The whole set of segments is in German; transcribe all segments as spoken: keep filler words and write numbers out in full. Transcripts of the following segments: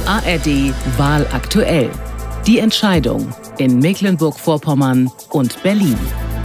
A R D Wahl aktuell. Die Entscheidung in Mecklenburg-Vorpommern und Berlin.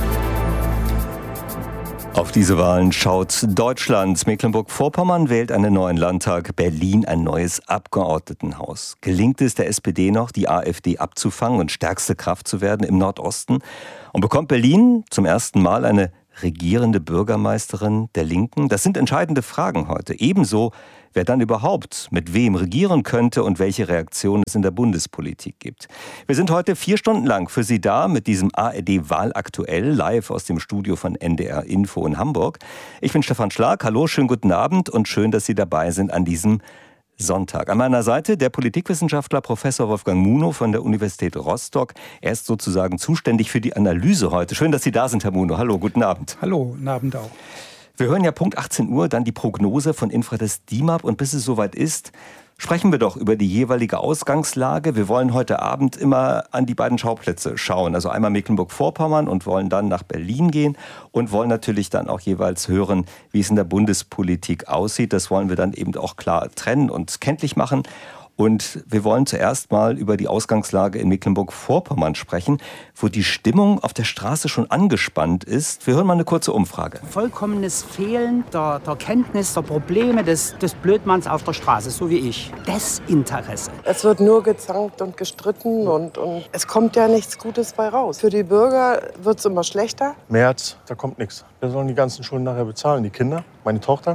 Auf diese Wahlen schaut Deutschland. Mecklenburg-Vorpommern wählt einen neuen Landtag, Berlin ein neues Abgeordnetenhaus. Gelingt es der S P D noch, die AfD abzufangen und stärkste Kraft zu werden im Nordosten? Und bekommt Berlin zum ersten Mal eine regierende Bürgermeisterin der Linken? Das sind entscheidende Fragen heute. Ebenso, wer dann überhaupt mit wem regieren könnte und welche Reaktionen es in der Bundespolitik gibt. Wir sind heute vier Stunden lang für Sie da mit diesem A R D Wahl aktuell, live aus dem Studio von N D R Info in Hamburg. Ich bin Stefan Schlag. Hallo, schönen guten Abend und schön, dass Sie dabei sind an diesem Sonntag. An meiner Seite der Politikwissenschaftler Professor Wolfgang Munow von der Universität Rostock. Er ist sozusagen zuständig für die Analyse heute. Schön, dass Sie da sind, Herr Munow. Hallo, guten Abend. Hallo, guten Abend auch. Wir hören ja Punkt achtzehn Uhr dann die Prognose von Infradest D I M A P und bis es soweit ist, sprechen wir doch über die jeweilige Ausgangslage. Wir wollen heute Abend immer an die beiden Schauplätze schauen, also einmal Mecklenburg-Vorpommern und wollen dann nach Berlin gehen und wollen natürlich dann auch jeweils hören, wie es in der Bundespolitik aussieht. Das wollen wir dann eben auch klar trennen und kenntlich machen. Und wir wollen zuerst mal über die Ausgangslage in Mecklenburg-Vorpommern sprechen, wo die Stimmung auf der Straße schon angespannt ist. Wir hören mal eine kurze Umfrage. Vollkommenes Fehlen der, der Kenntnis der Probleme des, des Blödmanns auf der Straße, so wie ich. Desinteresse. Es wird nur gezankt und gestritten und, und es kommt ja nichts Gutes bei raus. Für die Bürger wird es immer schlechter. März, da kommt nichts. Wir sollen die ganzen Schulden nachher bezahlen. Die Kinder, meine Tochter.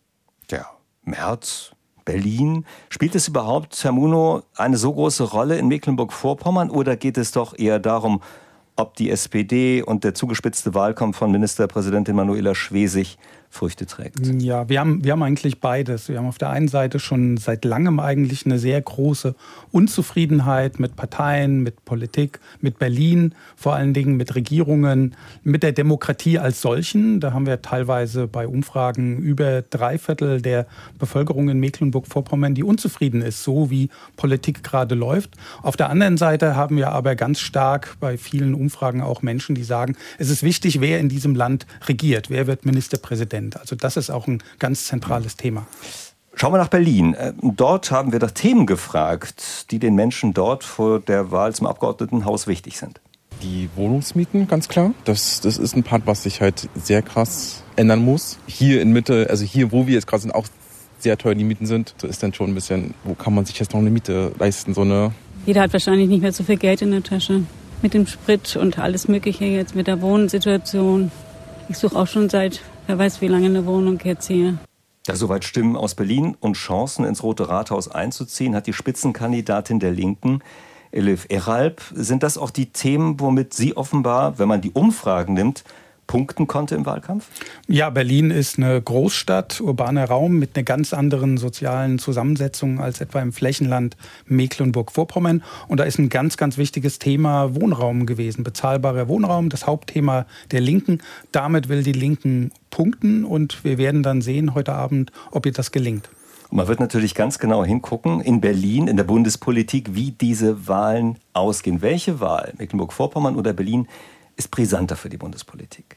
Ja, März. Berlin. Spielt es überhaupt, Herr Munow, eine so große Rolle in Mecklenburg-Vorpommern oder geht es doch eher darum, ob die S P D und der zugespitzte Wahlkampf von Ministerpräsidentin Manuela Schwesig Früchte trägt? Ja, wir haben, wir haben eigentlich beides. Wir haben auf der einen Seite schon seit langem eigentlich eine sehr große Unzufriedenheit mit Parteien, mit Politik, mit Berlin, vor allen Dingen mit Regierungen, mit der Demokratie als solchen. Da haben wir teilweise bei Umfragen über drei Viertel der Bevölkerung in Mecklenburg-Vorpommern, die unzufrieden ist, so wie Politik gerade läuft. Auf der anderen Seite haben wir aber ganz stark bei vielen Umfragen auch Menschen, die sagen, es ist wichtig, wer in diesem Land regiert, wer wird Ministerpräsident. Also das ist auch ein ganz zentrales Thema. Schauen wir nach Berlin. Dort haben wir doch Themen gefragt, die den Menschen dort vor der Wahl zum Abgeordnetenhaus wichtig sind. Die Wohnungsmieten, ganz klar. Das, das ist ein Part, was sich halt sehr krass ändern muss. Hier in Mitte, also hier, wo wir jetzt gerade sind, auch sehr teuer die Mieten sind. So ist dann schon ein bisschen, wo kann man sich jetzt noch eine Miete leisten? So eine Jeder hat wahrscheinlich nicht mehr so viel Geld in der Tasche. Mit dem Sprit und alles Mögliche jetzt, mit der Wohnsituation. Ich suche auch schon seit, wer weiß wie lange, eine Wohnung jetzt hier. Ja, soweit Stimmen aus Berlin und Chancen ins Rote Rathaus einzuziehen, hat die Spitzenkandidatin der Linken, Elif Eralp. Sind das auch die Themen, womit sie offenbar, wenn man die Umfragen nimmt, punkten konnte im Wahlkampf? Ja, Berlin ist eine Großstadt, urbaner Raum mit einer ganz anderen sozialen Zusammensetzung als etwa im Flächenland Mecklenburg-Vorpommern. Und da ist ein ganz, ganz wichtiges Thema Wohnraum gewesen. Bezahlbarer Wohnraum, das Hauptthema der Linken. Damit will die Linken punkten und wir werden dann sehen heute Abend, ob ihr das gelingt. Man wird natürlich ganz genau hingucken in Berlin, in der Bundespolitik, wie diese Wahlen ausgehen. Welche Wahl, Mecklenburg-Vorpommern oder Berlin, ist brisanter für die Bundespolitik?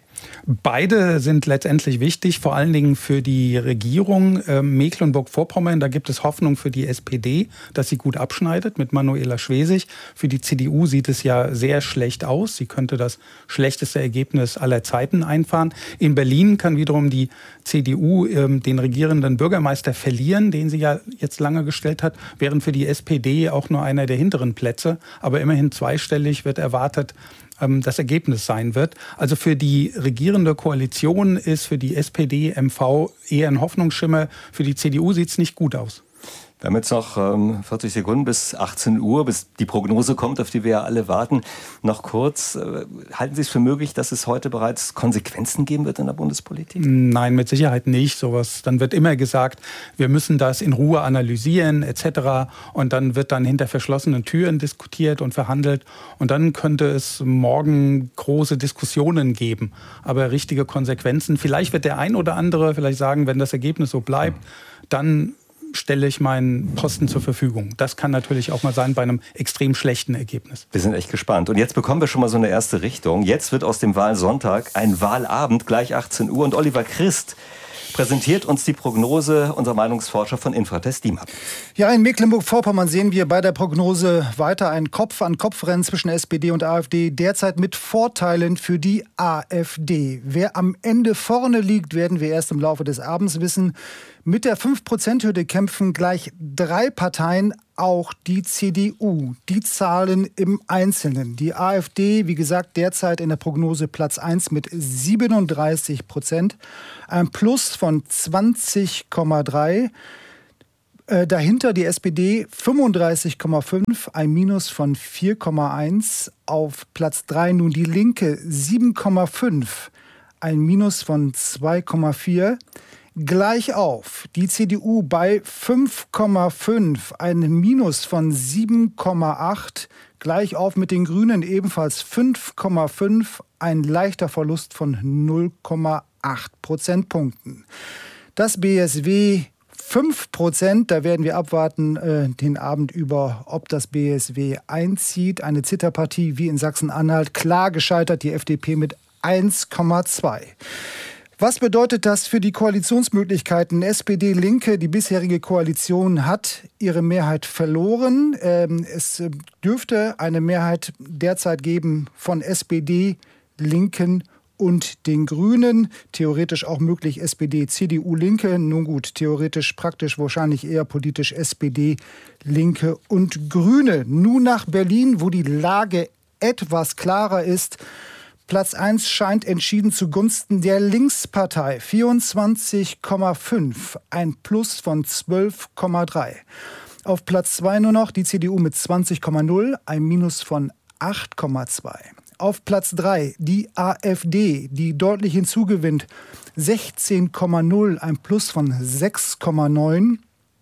Beide sind letztendlich wichtig, vor allen Dingen für die Regierung. Äh, Mecklenburg-Vorpommern, da gibt es Hoffnung für die S P D, dass sie gut abschneidet mit Manuela Schwesig. Für die C D U sieht es ja sehr schlecht aus. Sie könnte das schlechteste Ergebnis aller Zeiten einfahren. In Berlin kann wiederum die C D U äh, den regierenden Bürgermeister verlieren, den sie ja jetzt lange gestellt hat, während für die S P D auch nur einer der hinteren Plätze, aber immerhin zweistellig wird erwartet, das Ergebnis sein wird. Also für die regierende Koalition ist für die S P D M V eher ein Hoffnungsschimmer. Für die C D U sieht es nicht gut aus. Wir haben jetzt noch ähm, vierzig Sekunden bis achtzehn Uhr, bis die Prognose kommt, auf die wir ja alle warten. Noch kurz, äh, halten Sie es für möglich, dass es heute bereits Konsequenzen geben wird in der Bundespolitik? Nein, mit Sicherheit nicht. Sowas. Dann wird immer gesagt, wir müssen das in Ruhe analysieren et cetera. Und dann wird dann hinter verschlossenen Türen diskutiert und verhandelt. Und dann könnte es morgen große Diskussionen geben. Aber richtige Konsequenzen, vielleicht wird der ein oder andere vielleicht sagen, wenn das Ergebnis so bleibt, dann stelle ich meinen Posten zur Verfügung. Das kann natürlich auch mal sein bei einem extrem schlechten Ergebnis. Wir sind echt gespannt. Und jetzt bekommen wir schon mal so eine erste Richtung. Jetzt wird aus dem Wahlsonntag ein Wahlabend, gleich achtzehn Uhr. Und Oliver Christ präsentiert uns die Prognose unserer Meinungsforscher von Infratest DIMAP. Ja, in Mecklenburg-Vorpommern sehen wir bei der Prognose weiter ein Kopf-an-Kopf-Rennen zwischen S P D und AfD, derzeit mit Vorteilen für die AfD. Wer am Ende vorne liegt, werden wir erst im Laufe des Abends wissen. Mit der fünf Prozent Hürde kämpfen gleich drei Parteien, auch die C D U. Die Zahlen im Einzelnen. Die AfD, wie gesagt, derzeit in der Prognose Platz eins mit siebenunddreißig Prozent. Ein Plus von zwanzig Komma drei. Äh, dahinter die S P D fünfunddreißig Komma fünf, ein Minus von vier Komma eins. Auf Platz drei nun die Linke sieben Komma fünf, ein Minus von zwei Komma vier. Gleich auf die C D U bei fünf Komma fünf, ein Minus von sieben Komma acht. Gleich auf mit den Grünen ebenfalls fünf Komma fünf, ein leichter Verlust von null Komma acht Prozentpunkten. Das B S W fünf Prozent, da werden wir abwarten äh, den Abend über, ob das B S W einzieht. Eine Zitterpartie wie in Sachsen-Anhalt, klar gescheitert, die F D P mit eins Komma zwei. Was bedeutet das für die Koalitionsmöglichkeiten? S P D Linke, die bisherige Koalition, hat ihre Mehrheit verloren. Es dürfte eine Mehrheit derzeit geben von S P D, Linken und den Grünen. Theoretisch auch möglich S P D, C D U, Linke. Nun gut, theoretisch, praktisch wahrscheinlich eher politisch S P D, Linke und Grüne. Nun nach Berlin, wo die Lage etwas klarer ist. Platz eins scheint entschieden zugunsten der Linkspartei. vierundzwanzig Komma fünf, ein Plus von zwölf Komma drei. Auf Platz zwei nur noch die C D U mit zwanzig Komma null, ein Minus von acht Komma zwei. Auf Platz drei die AfD, die deutlich hinzugewinnt. sechzehn Komma null, ein Plus von sechs Komma neun.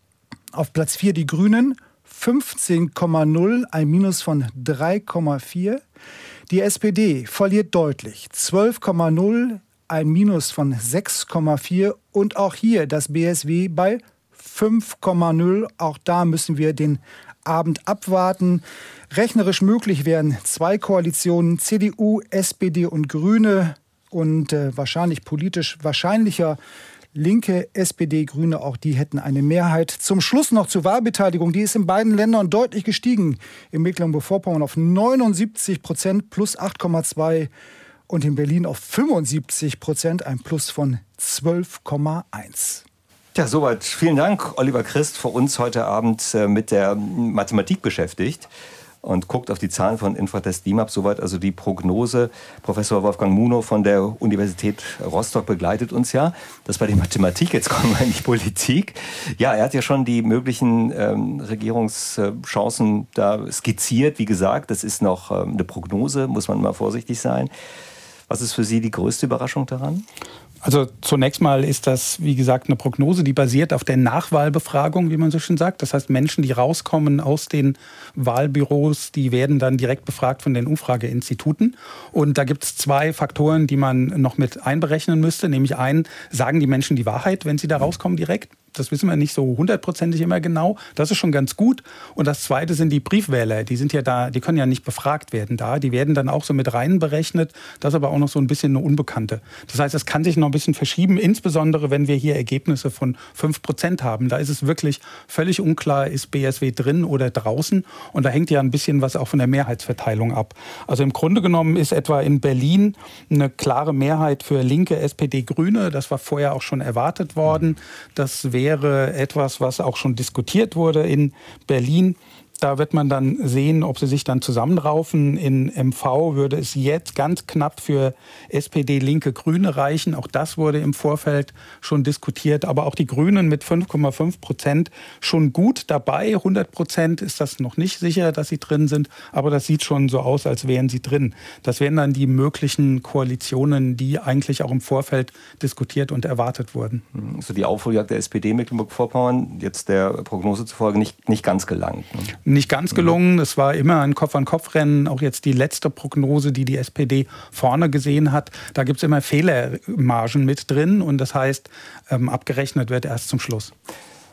Auf Platz vier die Grünen, fünfzehn Komma null, ein Minus von drei Komma vier. Die S P D verliert deutlich, zwölf Komma null, ein Minus von sechs Komma vier. Und auch hier das B S W bei fünf Komma null. Auch da müssen wir den Abend abwarten. Rechnerisch möglich wären zwei Koalitionen, C D U, S P D und Grüne. Und äh, wahrscheinlich politisch wahrscheinlicher Linke, S P D, Grüne, auch die hätten eine Mehrheit. Zum Schluss noch zur Wahlbeteiligung. Die ist in beiden Ländern deutlich gestiegen. In Mecklenburg-Vorpommern auf neunundsiebzig Prozent, plus acht Komma zwei. Und in Berlin auf fünfundsiebzig Prozent, ein Plus von zwölf Komma eins. Ja, soweit. Vielen Dank, Oliver Christ, für uns heute Abend mit der Mathematik beschäftigt und guckt auf die Zahlen von Infratest DIMAP. Soweit also die Prognose. Professor Wolfgang Munow von der Universität Rostock begleitet uns ja. Das war die Mathematik, jetzt kommen wir in die Politik. Ja, er hat ja schon die möglichen ähm, Regierungschancen da skizziert. Wie gesagt, das ist noch ähm, eine Prognose, muss man mal vorsichtig sein. Was ist für Sie die größte Überraschung daran? Also zunächst mal ist das, wie gesagt, eine Prognose, die basiert auf der Nachwahlbefragung, wie man so schön sagt. Das heißt, Menschen, die rauskommen aus den Wahlbüros, die werden dann direkt befragt von den Umfrageinstituten. Und da gibt es zwei Faktoren, die man noch mit einberechnen müsste. Nämlich einen, sagen die Menschen die Wahrheit, wenn sie da rauskommen direkt? Das wissen wir nicht so hundertprozentig immer genau. Das ist schon ganz gut. Und das Zweite sind die Briefwähler. Die sind ja da, die können ja nicht befragt werden da. Die werden dann auch so mit rein berechnet. Das ist aber auch noch so ein bisschen eine Unbekannte. Das heißt, es kann sich noch ein bisschen verschieben, insbesondere wenn wir hier Ergebnisse von fünf Prozent haben. Da ist es wirklich völlig unklar, ist B S W drin oder draußen. Und da hängt ja ein bisschen was auch von der Mehrheitsverteilung ab. Also im Grunde genommen ist etwa in Berlin eine klare Mehrheit für Linke, S P D, Grüne. Das war vorher auch schon erwartet worden. Das wäre etwas, was auch schon diskutiert wurde in Berlin. Da wird man dann sehen, ob sie sich dann zusammenraufen. In M V würde es jetzt ganz knapp für S P D, Linke, Grüne reichen. Auch das wurde im Vorfeld schon diskutiert. Aber auch die Grünen mit fünf Komma fünf Prozent schon gut dabei. hundert Prozent ist das noch nicht sicher, dass sie drin sind. Aber das sieht schon so aus, als wären sie drin. Das wären dann die möglichen Koalitionen, die eigentlich auch im Vorfeld diskutiert und erwartet wurden. So die Aufholjagd der S P D Mecklenburg-Vorpommern, jetzt der Prognose zufolge nicht, nicht ganz gelangt. Ne? Nicht ganz gelungen. Es war immer ein Kopf-an-Kopf-Rennen. Auch jetzt die letzte Prognose, die die S P D vorne gesehen hat. Da gibt es immer Fehlermargen mit drin. Und das heißt, ähm, abgerechnet wird erst zum Schluss.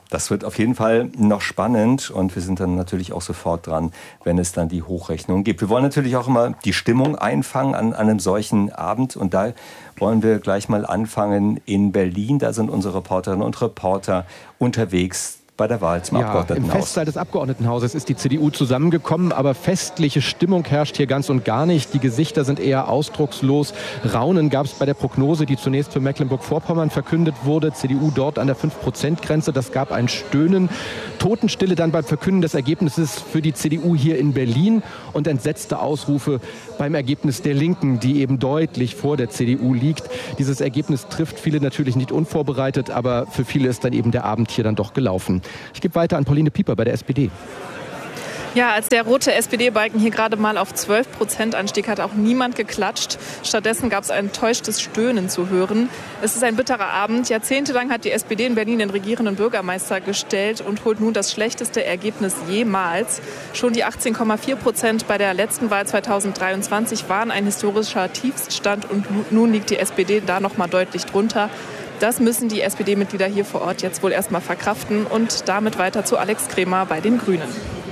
Das wird auf jeden Fall noch spannend und wir sind dann natürlich auch sofort dran, wenn es dann die Hochrechnung gibt. Wir wollen natürlich auch immer die Stimmung einfangen an, an einem solchen Abend und da wollen wir gleich mal anfangen in Berlin. Da sind unsere Reporterinnen und Reporter unterwegs bei der Wahl zum ja, Abgeordnetenhaus. Im Festsaal des Abgeordnetenhauses ist die C D U zusammengekommen, aber festliche Stimmung herrscht hier ganz und gar nicht. Die Gesichter sind eher ausdruckslos. Raunen gab es bei der Prognose, die zunächst für Mecklenburg-Vorpommern verkündet wurde. C D U dort an der fünf Prozent Grenze. Das gab ein Stöhnen. Totenstille dann beim Verkünden des Ergebnisses für die C D U hier in Berlin und entsetzte Ausrufe beim Ergebnis der Linken, die eben deutlich vor der C D U liegt. Dieses Ergebnis trifft viele natürlich nicht unvorbereitet, aber für viele ist dann eben der Abend hier dann doch gelaufen. Ich gebe weiter an Pauline Pieper bei der S P D. Ja, als der rote S P D-Balken hier gerade mal auf zwölf Prozent anstieg, hat auch niemand geklatscht. Stattdessen gab es ein enttäuschtes Stöhnen zu hören. Es ist ein bitterer Abend. Jahrzehntelang hat die S P D in Berlin den regierenden Bürgermeister gestellt und holt nun das schlechteste Ergebnis jemals. Schon die achtzehn Komma vier Prozent bei der letzten Wahl zweitausenddreiundzwanzig waren ein historischer Tiefststand und nun liegt die S P D da noch mal deutlich drunter. Das müssen die S P D-Mitglieder hier vor Ort jetzt wohl erstmal verkraften und damit weiter zu Alex Kremer bei den Grünen.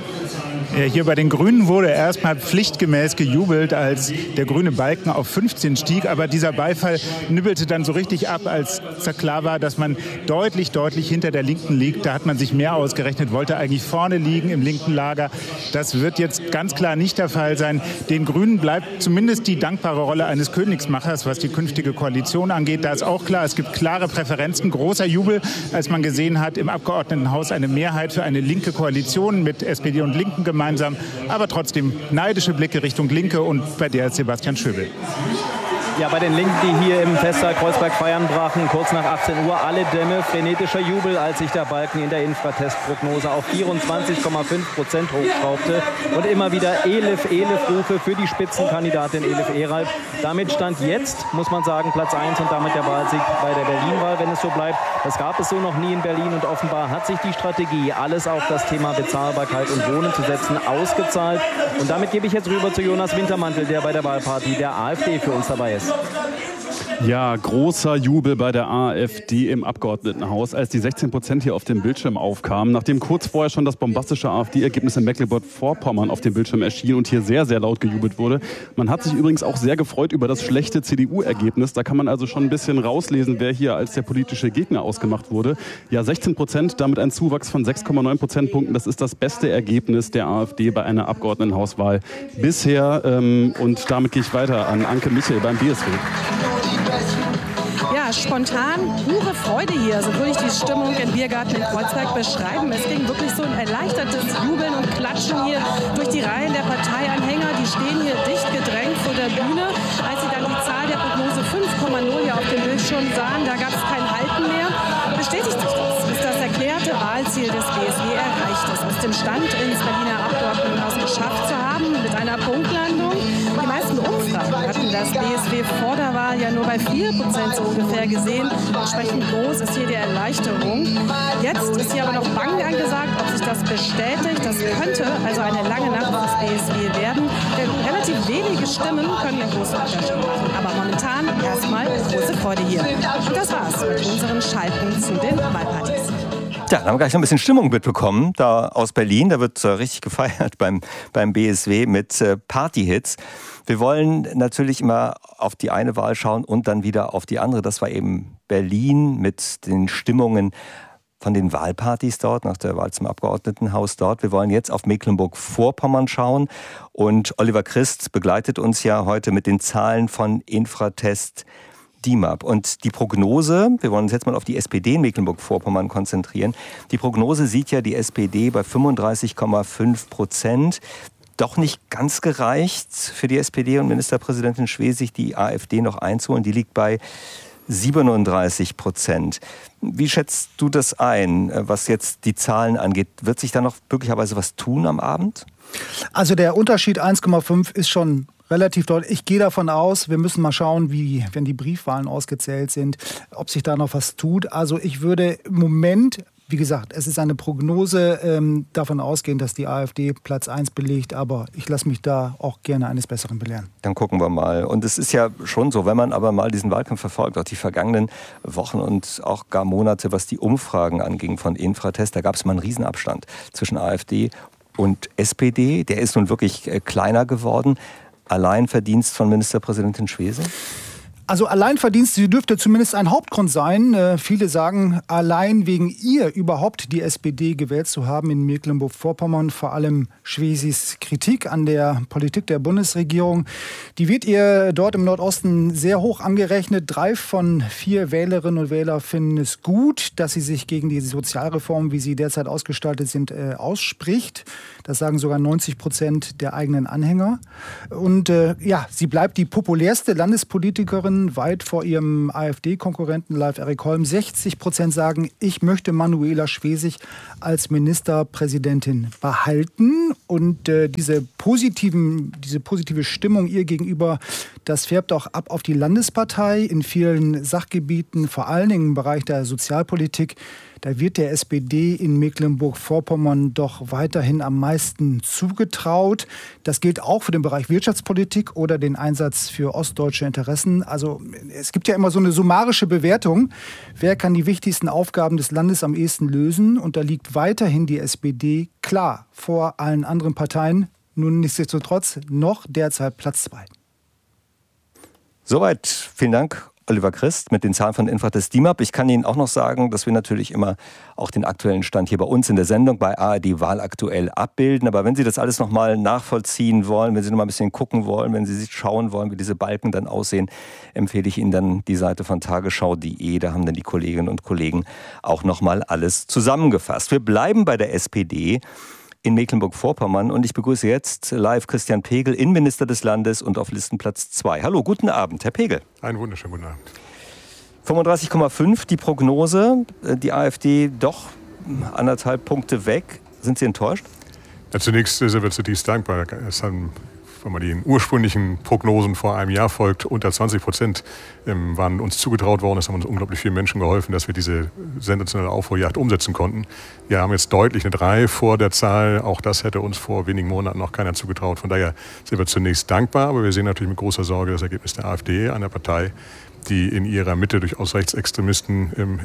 Hier bei den Grünen wurde erstmal pflichtgemäß gejubelt, als der grüne Balken auf fünfzehn stieg. Aber dieser Beifall nibbelte dann so richtig ab, als klar war, dass man deutlich, deutlich hinter der Linken liegt. Da hat man sich mehr ausgerechnet, wollte eigentlich vorne liegen im linken Lager. Das wird jetzt ganz klar nicht der Fall sein. Den Grünen bleibt zumindest die dankbare Rolle eines Königsmachers, was die künftige Koalition angeht. Da ist auch klar, es gibt klare Präferenzen. Großer Jubel, als man gesehen hat, im Abgeordnetenhaus eine Mehrheit für eine linke Koalition mit S P D und Linken gemeinsam. Aber trotzdem neidische Blicke Richtung Linke und bei der ist Sebastian Schöbel. Ja, bei den Linken, die hier im Festsaal Kreuzberg feiern brachen, kurz nach achtzehn Uhr alle Dämme, frenetischer Jubel, als sich der Balken in der Infratest-Prognose auf vierundzwanzig Komma fünf Prozent hochschraubte und immer wieder Elif, Elif-Rufe für die Spitzenkandidatin Elif Eralp. Damit stand jetzt, muss man sagen, Platz eins und damit der Wahlsieg bei der Berlin-Wahl, wenn es so bleibt. Das gab es so noch nie in Berlin und offenbar hat sich die Strategie, alles auf das Thema Bezahlbarkeit und Wohnen zu setzen, ausgezahlt. Und damit gebe ich jetzt rüber zu Jonas Wintermantel, der bei der Wahlparty der AfD für uns dabei ist. Ja, großer Jubel bei der AfD im Abgeordnetenhaus, als die sechzehn Prozent hier auf dem Bildschirm aufkamen, nachdem kurz vorher schon das bombastische AfD-Ergebnis in Mecklenburg-Vorpommern auf dem Bildschirm erschien und hier sehr, sehr laut gejubelt wurde. Man hat sich übrigens auch sehr gefreut über das schlechte C D U-Ergebnis. Da kann man also schon ein bisschen rauslesen, wer hier als der politische Gegner ausgemacht wurde. Ja, sechzehn Prozent, damit ein Zuwachs von sechs Komma neun Prozentpunkten. Das ist das beste Ergebnis der AfD bei einer Abgeordnetenhauswahl bisher. Ähm, und damit gehe ich weiter an Anke Michel beim B S W. Ja, spontan pure Freude hier, so würde ich die Stimmung im Biergarten in Kreuzberg beschreiben. Es ging wirklich so ein erleichtertes Jubeln und Klatschen hier durch die Reihen der Parteianhänger. Die stehen hier dicht gedrängt vor der Bühne. Als sie dann die Zahl der Prognose fünf Komma null hier auf dem Bildschirm sahen, da gab es kein Halten mehr. Bestätigt sich das, ist das erklärte Wahlziel des B S W erreicht ist, mit dem Stand ins Berliner Abgeordnetenhaus geschafft zu haben, mit einer Punktlandung. Die meisten Umfragen hatten das B S W vor der Wahl ja nur bei vier Prozent so ungefähr gesehen. Entsprechend groß ist hier die Erleichterung. Jetzt ist hier aber noch Bangen angesagt, ob sich das bestätigt. Das könnte also eine lange Nacht für das B S W werden. Denn relativ wenige Stimmen können einen großen Unterschied machen. Aber momentan erstmal große Freude hier. Und das war's mit unseren Schalten zu den Wahlpartys. Ja, dann haben wir gleich noch ein bisschen Stimmung mitbekommen, da aus Berlin. Da wird äh, richtig gefeiert beim, beim B S W mit äh, Partyhits. Wir wollen natürlich immer auf die eine Wahl schauen und dann wieder auf die andere. Das war eben Berlin mit den Stimmungen von den Wahlpartys dort, nach der Wahl zum Abgeordnetenhaus dort. Wir wollen jetzt auf Mecklenburg-Vorpommern schauen. Und Oliver Christ begleitet uns ja heute mit den Zahlen von Infratest D I M A P. Und die Prognose, wir wollen uns jetzt mal auf die S P D in Mecklenburg-Vorpommern konzentrieren. Die Prognose sieht ja die S P D bei fünfunddreißig Komma fünf Prozent. Doch nicht ganz gereicht für die S P D und Ministerpräsidentin Schwesig, die AfD noch einzuholen. Die liegt bei siebenunddreißig Prozent. Wie schätzt du das ein, was jetzt die Zahlen angeht? Wird sich da noch möglicherweise was tun am Abend? Also der Unterschied eins Komma fünf ist schon relativ deutlich. Ich gehe davon aus, wir müssen mal schauen, wie, wenn die Briefwahlen ausgezählt sind, ob sich da noch was tut. Also ich würde im Moment, Wie gesagt, es ist eine Prognose, ähm, davon ausgehend, dass die AfD Platz eins belegt, aber ich lasse mich da auch gerne eines Besseren belehren. Dann gucken wir mal. Und es ist ja schon so, wenn man aber mal diesen Wahlkampf verfolgt, auch die vergangenen Wochen und auch gar Monate, was die Umfragen anging von Infratest, da gab es mal einen Riesenabstand zwischen AfD und S P D. Der ist nun wirklich kleiner geworden. Allein Verdienst von Ministerpräsidentin Schwesig? Also Alleinverdienst, sie dürfte zumindest ein Hauptgrund sein. Äh, viele sagen, allein wegen ihr überhaupt die S P D gewählt zu haben in Mecklenburg-Vorpommern. Vor allem Schwesis Kritik an der Politik der Bundesregierung. Die wird ihr dort im Nordosten sehr hoch angerechnet. Drei von vier Wählerinnen und Wählern finden es gut, dass sie sich gegen die Sozialreformen, wie sie derzeit ausgestaltet sind, äh, ausspricht. Das sagen sogar neunzig Prozent der eigenen Anhänger. Und äh, ja, sie bleibt die populärste Landespolitikerin, weit vor ihrem AfD-Konkurrenten Leif Erik Holm. sechzig Prozent sagen, ich möchte Manuela Schwesig als Ministerpräsidentin behalten. Und äh, diese, positiven, diese positive Stimmung ihr gegenüber, das färbt auch ab auf die Landespartei in vielen Sachgebieten, vor allen Dingen im Bereich der Sozialpolitik. Da wird der S P D in Mecklenburg-Vorpommern doch weiterhin am meisten zugetraut. Das gilt auch für den Bereich Wirtschaftspolitik oder den Einsatz für ostdeutsche Interessen. Also es gibt ja immer so eine summarische Bewertung. Wer kann die wichtigsten Aufgaben des Landes am ehesten lösen? Und da liegt weiterhin die S P D klar vor allen anderen Parteien. Nun nichtsdestotrotz noch derzeit Platz zwei. Soweit. Vielen Dank. Oliver Christ mit den Zahlen von Infratest D I M A P. Ich kann Ihnen auch noch sagen, dass wir natürlich immer auch den aktuellen Stand hier bei uns in der Sendung bei A R D Wahlaktuell abbilden. Aber wenn Sie das alles noch mal nachvollziehen wollen, wenn Sie noch mal ein bisschen gucken wollen, wenn Sie sich schauen wollen, wie diese Balken dann aussehen, empfehle ich Ihnen dann die Seite von tagesschau punkt de. Da haben dann die Kolleginnen und Kollegen auch noch mal alles zusammengefasst. Wir bleiben bei der S P D in Mecklenburg-Vorpommern und ich begrüße jetzt live Christian Pegel, Innenminister des Landes und auf Listenplatz zwei. Hallo, guten Abend, Herr Pegel. Einen wunderschönen guten Abend. fünfunddreißig Komma fünf die Prognose, die AfD doch anderthalb Punkte weg. Sind Sie enttäuscht? Ja, zunächst sind wir zutiefst dankbar. Es haben, wenn man den ursprünglichen Prognosen vor einem Jahr folgt, unter zwanzig Prozent ähm, waren uns zugetraut worden. Es haben uns unglaublich viele Menschen geholfen, dass wir diese sensationelle Aufholjagd umsetzen konnten. Wir haben jetzt deutlich eine drei vor der Zahl. Auch das hätte uns vor wenigen Monaten noch keiner zugetraut. Von daher sind wir zunächst dankbar, aber wir sehen natürlich mit großer Sorge das Ergebnis der AfD, einer Partei, die in ihrer Mitte durchaus Rechtsextremisten ähm,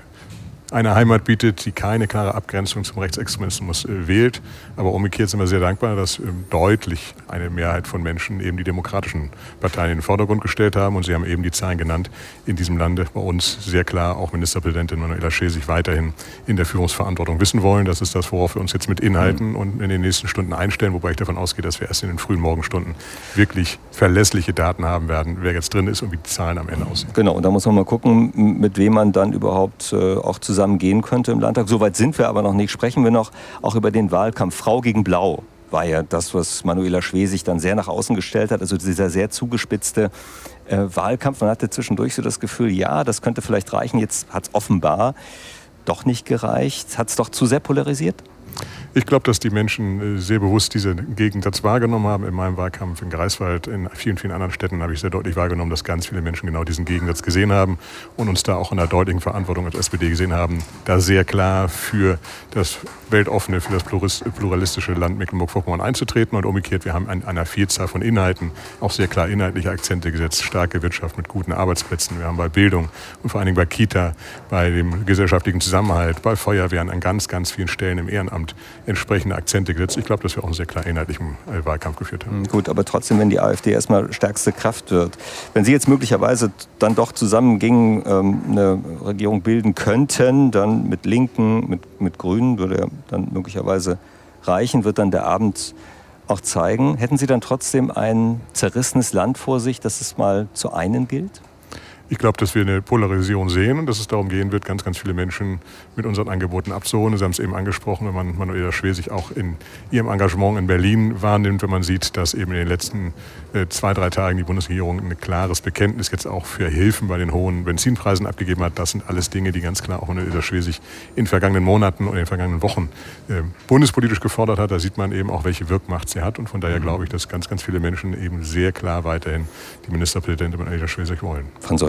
eine Heimat bietet, die keine klare Abgrenzung zum Rechtsextremismus äh, wählt. Aber umgekehrt sind wir sehr dankbar, dass ähm, deutlich eine Mehrheit von Menschen eben die demokratischen Parteien in den Vordergrund gestellt haben. Und Sie haben eben die Zahlen genannt, in diesem Lande bei uns sehr klar auch Ministerpräsidentin Manuela Schwesig weiterhin in der Führungsverantwortung wissen wollen. Das ist das, worauf wir uns jetzt mit Inhalten mhm. und in den nächsten Stunden einstellen, wobei ich davon ausgehe, dass wir erst in den frühen Morgenstunden wirklich verlässliche Daten haben werden, wer jetzt drin ist und wie die Zahlen am Ende aussehen. Genau, und da muss man mal gucken, mit wem man dann überhaupt äh, auch zusammen gehen könnte im Landtag. Soweit sind wir aber noch nicht. Sprechen wir noch auch über den Wahlkampf. Frau gegen Blau war ja das, was Manuela Schwesig dann sehr nach außen gestellt hat. Also dieser sehr zugespitzte äh, Wahlkampf. Man hatte zwischendurch so das Gefühl, ja, das könnte vielleicht reichen. Jetzt hat es offenbar doch nicht gereicht. Hat es doch zu sehr polarisiert? Ich glaube, dass die Menschen sehr bewusst diese Gegensatz wahrgenommen haben. In meinem Wahlkampf in Greifswald, in vielen, vielen anderen Städten habe ich sehr deutlich wahrgenommen, dass ganz viele Menschen genau diesen Gegensatz gesehen haben und uns da auch in einer deutlichen Verantwortung als S P D gesehen haben, da sehr klar für das weltoffene, für das pluralistische Land Mecklenburg-Vorpommern einzutreten. Und umgekehrt, wir haben an einer Vielzahl von Inhalten auch sehr klar inhaltliche Akzente gesetzt. Starke Wirtschaft mit guten Arbeitsplätzen. Wir haben bei Bildung und vor allen Dingen bei Kita, bei dem gesellschaftlichen Zusammenhalt, bei Feuerwehren an ganz, ganz vielen Stellen im Ehrenamt entsprechende Akzente gesetzt. Ich glaube, dass wir auch einen sehr klar inhaltlichen Wahlkampf geführt haben. Gut, aber trotzdem, wenn die AfD erstmal stärkste Kraft wird, wenn Sie jetzt möglicherweise dann doch zusammen gegen ähm, eine Regierung bilden könnten, dann mit Linken, mit, mit Grünen, würde ja dann möglicherweise reichen, wird dann der Abend auch zeigen. Hätten Sie dann trotzdem ein zerrissenes Land vor sich, das es mal zu einen gilt? Ich glaube, dass wir eine Polarisierung sehen und dass es darum gehen wird, ganz, ganz viele Menschen mit unseren Angeboten abzuholen. Sie haben es eben angesprochen, wenn man Manuela Schwesig auch in ihrem Engagement in Berlin wahrnimmt, wenn man sieht, dass eben in den letzten äh, zwei, drei Tagen die Bundesregierung ein klares Bekenntnis jetzt auch für Hilfen bei den hohen Benzinpreisen abgegeben hat. Das sind alles Dinge, die ganz klar auch Manuela Schwesig in vergangenen Monaten und in den vergangenen Wochen äh, bundespolitisch gefordert hat. Da sieht man eben auch, welche Wirkmacht sie hat. Und von daher glaube ich, dass ganz, ganz viele Menschen eben sehr klar weiterhin die Ministerpräsidentin Manuela Schwesig wollen. Von solchen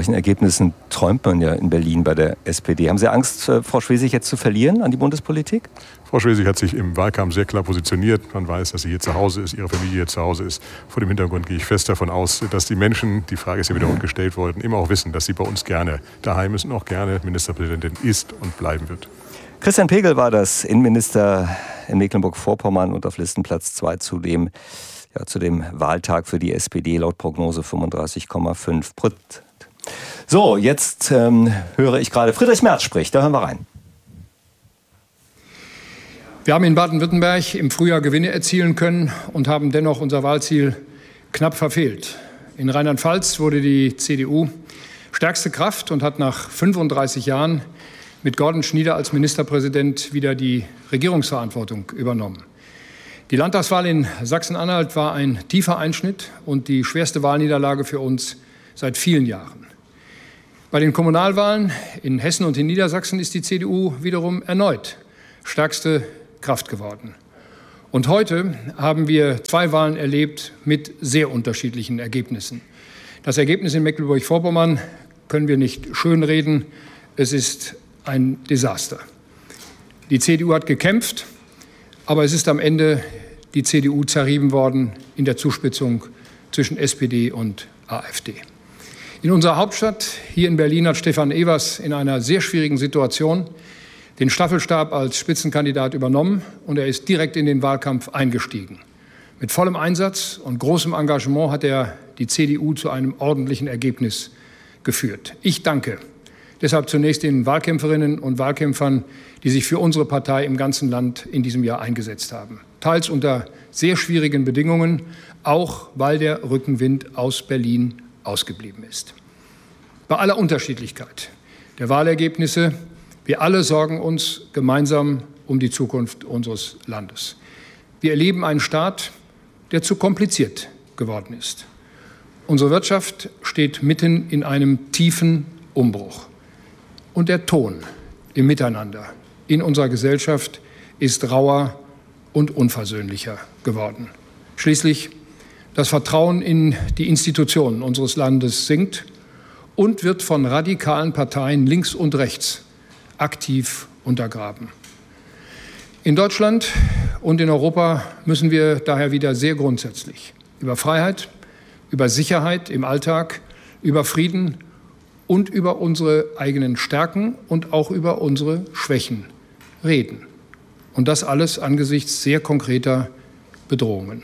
solchen Ergebnissen träumt man ja in Berlin bei der S P D. Haben Sie Angst, Frau Schwesig jetzt zu verlieren an die Bundespolitik? Frau Schwesig hat sich im Wahlkampf sehr klar positioniert. Man weiß, dass sie hier zu Hause ist, ihre Familie hier zu Hause ist. Vor dem Hintergrund gehe ich fest davon aus, dass die Menschen, die Frage ist ja wiederholt gestellt worden, immer auch wissen, dass sie bei uns gerne daheim ist und auch gerne Ministerpräsidentin ist und bleiben wird. Christian Pegel war das, Innenminister in Mecklenburg-Vorpommern und auf Listenplatz zwei zu dem, ja, zu dem Wahltag für die S P D laut Prognose fünfunddreißig Komma fünf Prozent. So, jetzt ähm, höre ich gerade, Friedrich Merz spricht, da hören wir rein. Wir haben in Baden-Württemberg im Frühjahr Gewinne erzielen können und haben dennoch unser Wahlziel knapp verfehlt. In Rheinland-Pfalz wurde die C D U stärkste Kraft und hat nach fünfunddreißig Jahren mit Gordon Schnieder als Ministerpräsident wieder die Regierungsverantwortung übernommen. Die Landtagswahl in Sachsen-Anhalt war ein tiefer Einschnitt und die schwerste Wahlniederlage für uns seit vielen Jahren. Bei den Kommunalwahlen in Hessen und in Niedersachsen ist die C D U wiederum erneut stärkste Kraft geworden. Und heute haben wir zwei Wahlen erlebt mit sehr unterschiedlichen Ergebnissen. Das Ergebnis in Mecklenburg-Vorpommern können wir nicht schönreden. Es ist ein Desaster. Die C D U hat gekämpft, aber es ist am Ende die C D U zerrieben worden in der Zuspitzung zwischen S P D und A f D. In unserer Hauptstadt, hier in Berlin, hat Stefan Evers in einer sehr schwierigen Situation den Staffelstab als Spitzenkandidat übernommen und er ist direkt in den Wahlkampf eingestiegen. Mit vollem Einsatz und großem Engagement hat er die C D U zu einem ordentlichen Ergebnis geführt. Ich danke deshalb zunächst den Wahlkämpferinnen und Wahlkämpfern, die sich für unsere Partei im ganzen Land in diesem Jahr eingesetzt haben. Teils unter sehr schwierigen Bedingungen, auch weil der Rückenwind aus Berlin ausgeblieben ist. Bei aller Unterschiedlichkeit der Wahlergebnisse, wir alle sorgen uns gemeinsam um die Zukunft unseres Landes. Wir erleben einen Staat, der zu kompliziert geworden ist. Unsere Wirtschaft steht mitten in einem tiefen Umbruch. Und der Ton im Miteinander in unserer Gesellschaft ist rauer und unversöhnlicher geworden. Schließlich das Vertrauen in die Institutionen unseres Landes sinkt und wird von radikalen Parteien links und rechts aktiv untergraben. In Deutschland und in Europa müssen wir daher wieder sehr grundsätzlich über Freiheit, über Sicherheit im Alltag, über Frieden und über unsere eigenen Stärken und auch über unsere Schwächen reden. Und das alles angesichts sehr konkreter Bedrohungen.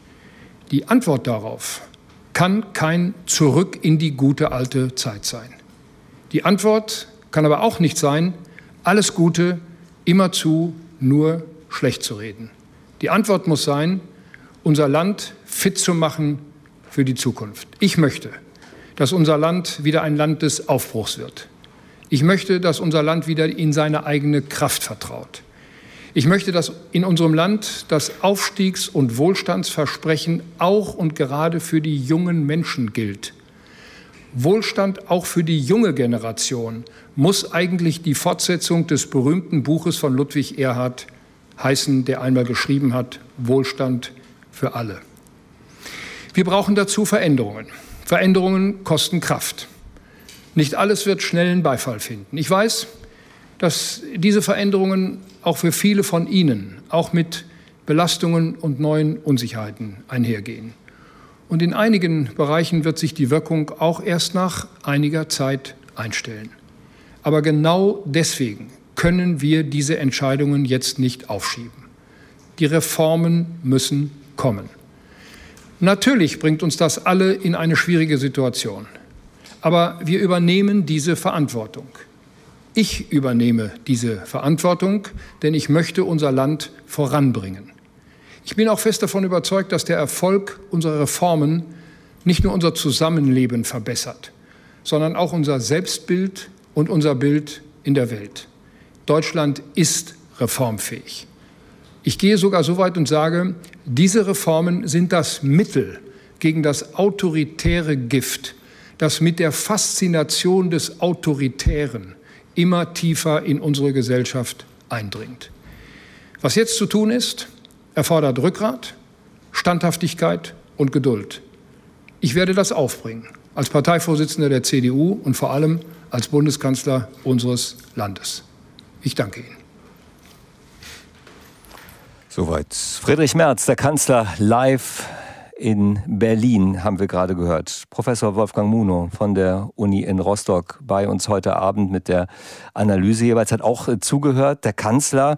Die Antwort darauf kann kein Zurück in die gute alte Zeit sein. Die Antwort kann aber auch nicht sein, alles Gute immerzu nur schlecht zu reden. Die Antwort muss sein, unser Land fit zu machen für die Zukunft. Ich möchte, dass unser Land wieder ein Land des Aufbruchs wird. Ich möchte, dass unser Land wieder in seine eigene Kraft vertraut. Ich möchte, dass in unserem Land das Aufstiegs- und Wohlstandsversprechen auch und gerade für die jungen Menschen gilt. Wohlstand auch für die junge Generation muss eigentlich die Fortsetzung des berühmten Buches von Ludwig Erhard heißen, der einmal geschrieben hat, Wohlstand für alle. Wir brauchen dazu Veränderungen. Veränderungen kosten Kraft. Nicht alles wird schnellen Beifall finden. Ich weiß, dass diese Veränderungen auch für viele von Ihnen auch mit Belastungen und neuen Unsicherheiten einhergehen. Und in einigen Bereichen wird sich die Wirkung auch erst nach einiger Zeit einstellen. Aber genau deswegen können wir diese Entscheidungen jetzt nicht aufschieben. Die Reformen müssen kommen. Natürlich bringt uns das alle in eine schwierige Situation. Aber wir übernehmen diese Verantwortung. Ich übernehme diese Verantwortung, denn ich möchte unser Land voranbringen. Ich bin auch fest davon überzeugt, dass der Erfolg unserer Reformen nicht nur unser Zusammenleben verbessert, sondern auch unser Selbstbild und unser Bild in der Welt. Deutschland ist reformfähig. Ich gehe sogar so weit und sage, diese Reformen sind das Mittel gegen das autoritäre Gift, das mit der Faszination des Autoritären immer tiefer in unsere Gesellschaft eindringt. Was jetzt zu tun ist, erfordert Rückgrat, Standhaftigkeit und Geduld. Ich werde das aufbringen als Parteivorsitzender der C D U und vor allem als Bundeskanzler unseres Landes. Ich danke Ihnen. Soweit Friedrich Merz, der Kanzler, live in Berlin, haben wir gerade gehört. Professor Wolfgang Munow von der Uni in Rostock bei uns heute Abend mit der Analyse. Jeweils hat auch zugehört. Der Kanzler,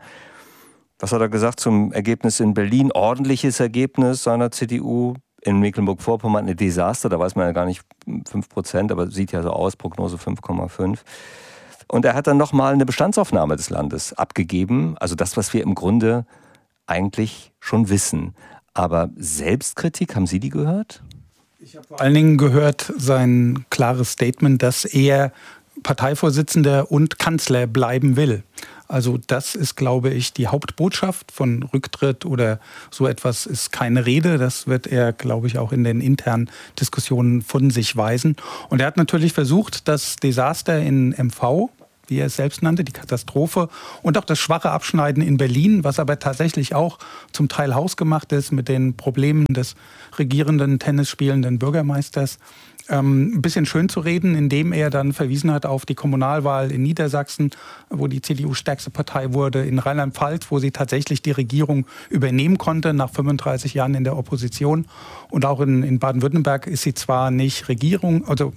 was hat er gesagt zum Ergebnis in Berlin? Ordentliches Ergebnis seiner C D U. In Mecklenburg-Vorpommern ein Desaster, da weiß man ja gar nicht fünf Prozent, aber sieht ja so aus, Prognose fünf Komma fünf. Und er hat dann nochmal eine Bestandsaufnahme des Landes abgegeben. Also das, was wir im Grunde eigentlich schon wissen. Aber Selbstkritik, haben Sie die gehört? Ich habe vor allen Dingen gehört sein klares Statement, dass er Parteivorsitzender und Kanzler bleiben will. Also das ist, glaube ich, die Hauptbotschaft. Von Rücktritt oder so etwas ist keine Rede. Das wird er, glaube ich, auch in den internen Diskussionen von sich weisen. Und er hat natürlich versucht, das Desaster in M V, wie er es selbst nannte, die Katastrophe und auch das schwache Abschneiden in Berlin, was aber tatsächlich auch zum Teil hausgemacht ist mit den Problemen des regierenden, tennisspielenden Bürgermeisters, ähm, ein bisschen schön zu reden, indem er dann verwiesen hat auf die Kommunalwahl in Niedersachsen, wo die C D U stärkste Partei wurde, in Rheinland-Pfalz, wo sie tatsächlich die Regierung übernehmen konnte nach fünfunddreißig Jahren in der Opposition. Und auch in, in Baden-Württemberg ist sie zwar nicht Regierung, also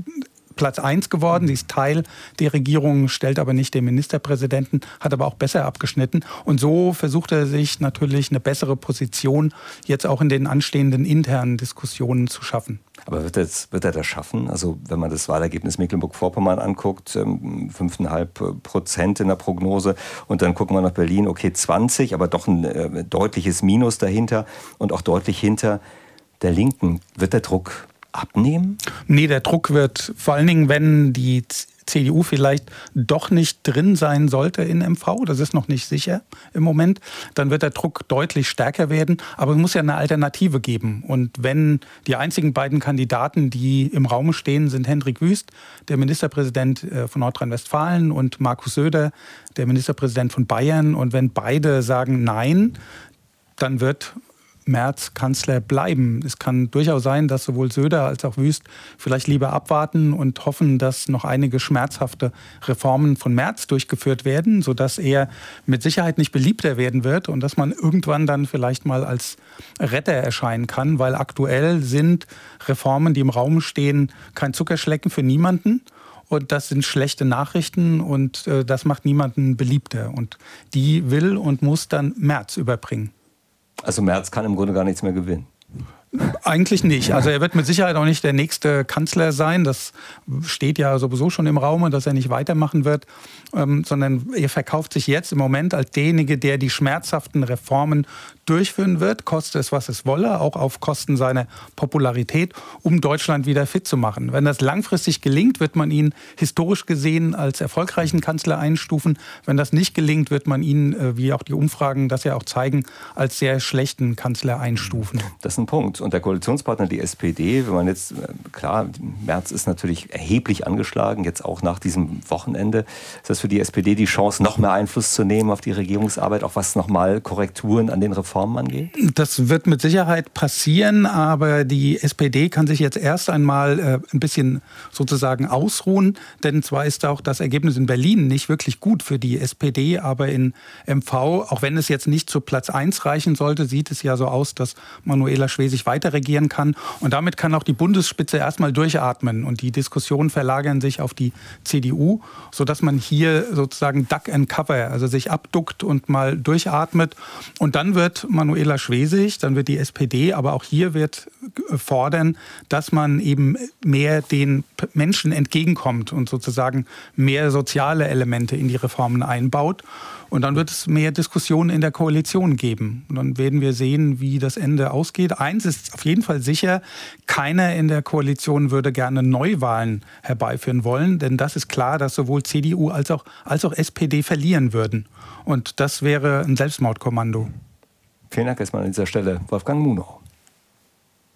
Platz eins geworden. Sie ist Teil der Regierung, stellt aber nicht den Ministerpräsidenten, hat aber auch besser abgeschnitten. Und so versucht er sich natürlich eine bessere Position jetzt auch in den anstehenden internen Diskussionen zu schaffen. Aber wird, das, wird er das schaffen? Also wenn man das Wahlergebnis Mecklenburg-Vorpommern anguckt, fünf Komma fünf Prozent in der Prognose und dann gucken wir nach Berlin, okay zwanzig, aber doch ein äh, deutliches Minus dahinter und auch deutlich hinter der Linken. Wird der Druck abnehmen? Nee, der Druck wird vor allen Dingen, wenn die C D U vielleicht doch nicht drin sein sollte in M V, das ist noch nicht sicher im Moment, dann wird der Druck deutlich stärker werden. Aber es muss ja eine Alternative geben. Und wenn die einzigen beiden Kandidaten, die im Raum stehen, sind Hendrik Wüst, der Ministerpräsident von Nordrhein-Westfalen, und Markus Söder, der Ministerpräsident von Bayern. Und wenn beide sagen Nein, dann wird Merz Kanzler bleiben. Es kann durchaus sein, dass sowohl Söder als auch Wüst vielleicht lieber abwarten und hoffen, dass noch einige schmerzhafte Reformen von Merz durchgeführt werden, sodass er mit Sicherheit nicht beliebter werden wird und dass man irgendwann dann vielleicht mal als Retter erscheinen kann, weil aktuell sind Reformen, die im Raum stehen, kein Zuckerschlecken für niemanden. Und das sind schlechte Nachrichten und äh, das macht niemanden beliebter. Und die will und muss dann Merz überbringen. Also Merz kann im Grunde gar nichts mehr gewinnen. Eigentlich nicht. Also er wird mit Sicherheit auch nicht der nächste Kanzler sein. Das steht ja sowieso schon im Raum, dass er nicht weitermachen wird, ähm, sondern er verkauft sich jetzt im Moment als derjenige, der die schmerzhaften Reformen durchführen wird, koste es, was es wolle, auch auf Kosten seiner Popularität, um Deutschland wieder fit zu machen. Wenn das langfristig gelingt, wird man ihn historisch gesehen als erfolgreichen Kanzler einstufen. Wenn das nicht gelingt, wird man ihn, wie auch die Umfragen das ja auch zeigen, als sehr schlechten Kanzler einstufen. Das ist ein Punkt. Und der Koalitionspartner, die S P D, wenn man jetzt, klar, Merz ist natürlich erheblich angeschlagen, jetzt auch nach diesem Wochenende. Ist das für die S P D die Chance, noch mehr Einfluss zu nehmen auf die Regierungsarbeit, auch was nochmal Korrekturen an den Reformen angeht? Das wird mit Sicherheit passieren, aber die S P D kann sich jetzt erst einmal äh, ein bisschen sozusagen ausruhen, denn zwar ist auch das Ergebnis in Berlin nicht wirklich gut für die S P D, aber in M V, auch wenn es jetzt nicht zu Platz eins reichen sollte, sieht es ja so aus, dass Manuela Schwesig weiter regieren kann und damit kann auch die Bundesspitze erstmal durchatmen und die Diskussionen verlagern sich auf die C D U, sodass man hier sozusagen duck and cover, also sich abduckt und mal durchatmet und dann wird Manuela Schwesig, dann wird die S P D, aber auch hier wird fordern, dass man eben mehr den Menschen entgegenkommt und sozusagen mehr soziale Elemente in die Reformen einbaut. Und dann wird es mehr Diskussionen in der Koalition geben. Und dann werden wir sehen, wie das Ende ausgeht. Eins ist auf jeden Fall sicher, keiner in der Koalition würde gerne Neuwahlen herbeiführen wollen. Denn das ist klar, dass sowohl C D U als auch, als auch S P D verlieren würden. Und das wäre ein Selbstmordkommando. Vielen Dank erstmal an dieser Stelle, Wolfgang Munow.